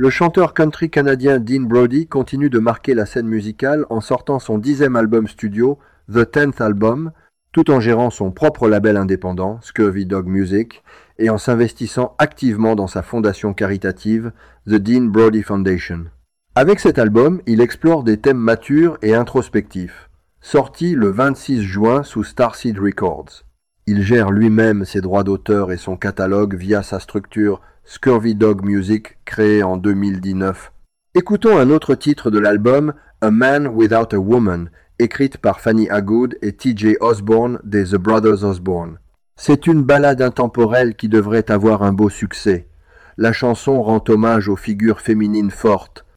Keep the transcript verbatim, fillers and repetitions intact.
Le chanteur country canadien Dean Brody continue de marquer la scène musicale en sortant son dixième album studio, The Tenth Album, tout en gérant son propre label indépendant, Scurvy Dog Music, et en s'investissant activement dans sa fondation caritative, The Dean Brody Foundation. Avec cet album, il explore des thèmes matures et introspectifs. Sorti le vingt-six juin sous Starseed Records. Il gère lui-même ses droits d'auteur et son catalogue via sa structure Scurvy Dog Music, créée en deux mille dix-neuf. Écoutons un autre titre de l'album, A Man Without a Woman, écrite par Fanny Agood et T J Osborne des The Brothers Osborne. C'est une ballade intemporelle qui devrait avoir un beau succès. La chanson rend hommage aux figures féminines fortes,